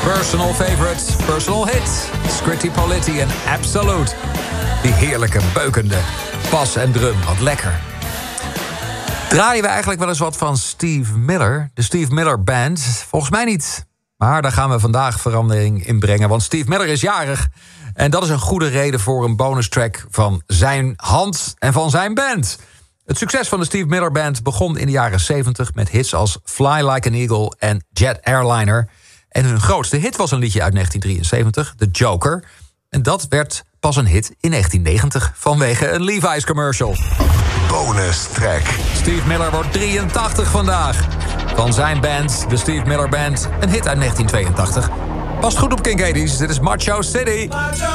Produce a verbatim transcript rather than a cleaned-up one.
Personal favorite, personal hit. Scritti Politti en Absolute. Die heerlijke, beukende bas en drum. Wat lekker. Draaien we eigenlijk wel eens wat van Steve Miller? De Steve Miller Band? Volgens mij niet. Maar daar gaan we vandaag verandering in brengen. Want Steve Miller is jarig. En dat is een goede reden voor een bonus track van zijn hand en van zijn band. Het succes van de Steve Miller Band begon in de jaren zeventig... met hits als Fly Like an Eagle en Jet Airliner. En hun grootste hit was een liedje uit negentien drieënzeventig, The Joker. En dat werd pas een hit in negentien negentig vanwege een Levi's commercial. Bonus track. Steve Miller wordt drieëntachtig vandaag. Van zijn band, de Steve Miller Band, een hit uit negentien tweeëntachtig. Past goed op King eighties, dit is Macho City.